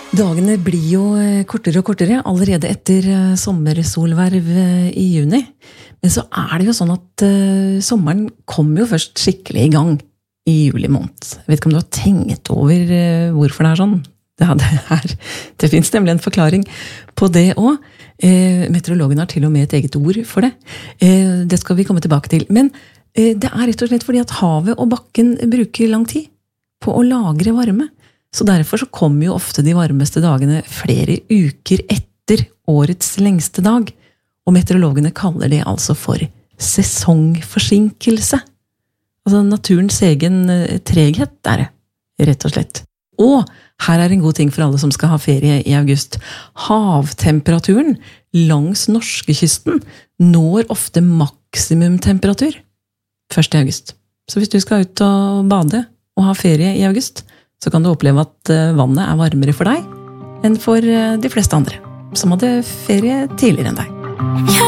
Dagene blir jo kortere og kortere, allerede etter sommersolverv i juni. Men så det jo sånn at sommeren kommer jo først skikkelig i gang i juli måned. Jeg vet ikke om du har tenkt over hvorfor det sånn? Det finnes nemlig en forklaring på det også. Meteorologen har til og med et eget ord for det. Det skal vi komme tilbake til. Men det rett og slett fordi at havet og bakken bruker lang tid på å lagre varme. Så derfor så kommer jo ofte de varmeste dagene flere uker etter årets lengste dag, og meteorologene kaller det altså for sesongforsinkelse. Altså naturens egen treghet det, rett og slett. Og her en god ting for alle som skal ha ferie i august. Havtemperaturen langs norskekysten når ofte maksimumtemperatur 1. august. Så hvis du skal ut og bade og ha ferie i august, så kan du oppleve at vannet varmere for deg enn for de fleste andre, som hadde ferie tidligere enn deg.